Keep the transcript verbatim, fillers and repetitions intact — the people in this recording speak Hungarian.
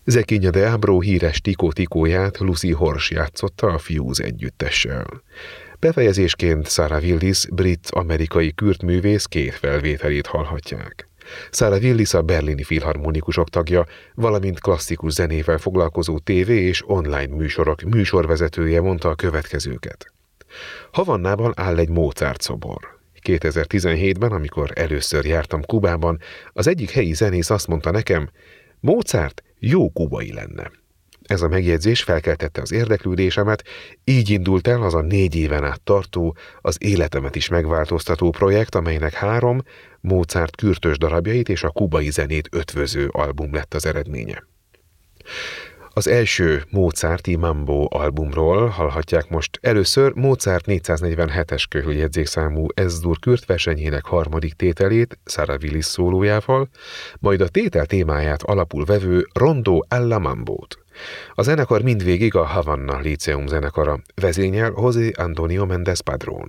Zekinya de Abreu híres Tikó-tikóját Lucy Horse játszotta a Fuse együttessel. Befejezésként Sarah Willis, brit-amerikai kürtművész két felvételét hallhatják. Sarah Willis a berlini filharmonikusok tagja, valamint klasszikus zenével foglalkozó tévé és online műsorok műsorvezetője, mondta a következőket. Havannában áll egy Mozart szobor. kétezer-tizenhétben, amikor először jártam Kubában, az egyik helyi zenész azt mondta nekem, Mozart jó kubai lenne. Ez a megjegyzés felkeltette az érdeklődésemet, így indult el az a négy éven át tartó, az életemet is megváltoztató projekt, amelynek három Mozart kürtös darabjait és a kubai zenét ötvöző album lett az eredménye. Az első Mozarti Mambo albumról hallhatják most először Mozart négyszáznegyvenhetes köhöljegyzékszámú Ez-dur kürt versenyének harmadik tételét Sarah Willis szólójával, majd a tétel témáját alapul vevő Rondo alla Mambót. A zenekar mindvégig a Havanna Líceum zenekara, vezényel José Antonio Méndez Padrón.